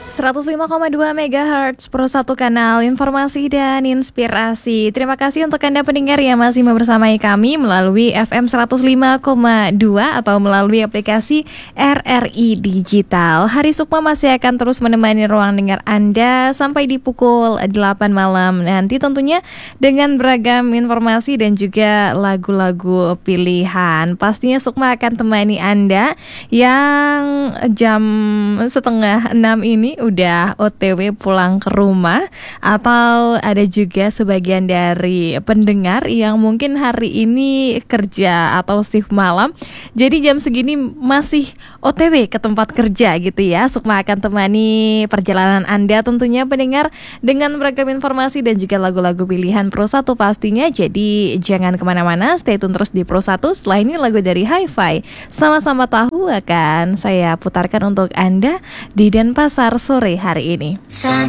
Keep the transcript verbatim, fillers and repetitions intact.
seratus lima koma dua megahertz Pro satu kanal informasi dan inspirasi. Terima kasih untuk Anda pendengar yang masih membersamai kami melalui F M seratus lima koma dua atau melalui aplikasi R R I Digital. Hari Sukma masih akan terus menemani ruang dengar Anda sampai di pukul delapan malam nanti, tentunya dengan beragam informasi dan juga lagu-lagu pilihan. Pastinya Sukma akan temani Anda yang jam setengah enam ini udah O T W pulang ke rumah, atau ada juga sebagian dari pendengar yang mungkin hari ini kerja atau shift malam, jadi jam segini masih O T W ke tempat kerja gitu ya. Sukma akan temani perjalanan Anda tentunya pendengar dengan beragam informasi dan juga lagu-lagu pilihan Pro satu pastinya. Jadi jangan kemana-mana, stay tune terus di Pro satu. Setelah ini lagu dari Hi-Fi Sama-sama Tahu akan saya putarkan untuk Anda di Denpasar sore hari ini. Sama